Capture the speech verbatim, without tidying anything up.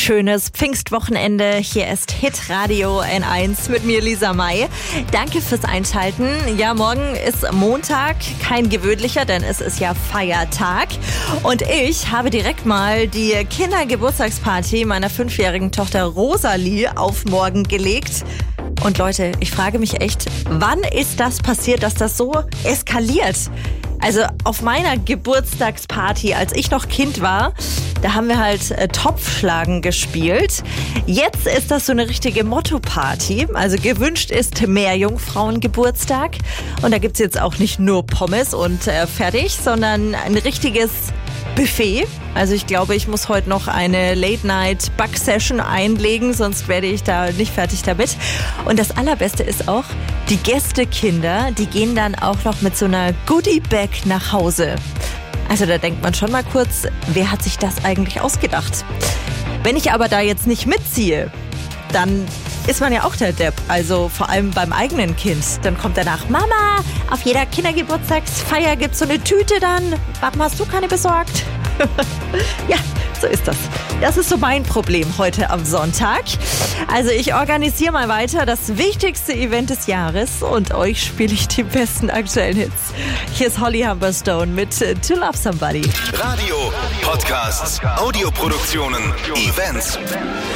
schönes Pfingstwochenende. Hier ist Hitradio N eins mit mir, Lisa May. Danke fürs Einschalten. Ja, morgen ist Montag, kein gewöhnlicher, denn es ist ja Feiertag. Und ich habe direkt mal die Kindergeburtstagsparty meiner fünfjährigen Tochter Rosalie auf morgen gelegt. Und Leute, ich frage mich echt, wann ist das passiert, dass das so eskaliert? Also auf meiner Geburtstagsparty, als ich noch Kind war, da haben wir halt äh, Topfschlagen gespielt. Jetzt ist das so eine richtige Motto-Party. Also gewünscht ist Meerjungfrauengeburtstag. Und da gibt's jetzt auch nicht nur Pommes und äh, fertig, sondern ein richtiges Buffet. Also ich glaube, ich muss heute noch eine Late-Night-Back-Session einlegen, sonst werde ich da nicht fertig damit. Und das Allerbeste ist auch, die Gästekinder, die gehen dann auch noch mit so einer Goodie-Bag nach Hause. Also da denkt man schon mal kurz, wer hat sich das eigentlich ausgedacht? Wenn ich aber da jetzt nicht mitziehe, dann ist man ja auch der Depp. Also vor allem beim eigenen Kind. Dann kommt danach, Mama, auf jeder Kindergeburtstagsfeier gibt's so eine Tüte dann. Warum hast du keine besorgt? Ja, so ist das. Das ist so mein Problem heute am Sonntag. Also ich organisiere mal weiter das wichtigste Event des Jahres und euch spiele ich die besten aktuellen Hits. Hier ist Holly Humberstone mit To Love Somebody. Radio, Podcasts, Audioproduktionen, Events.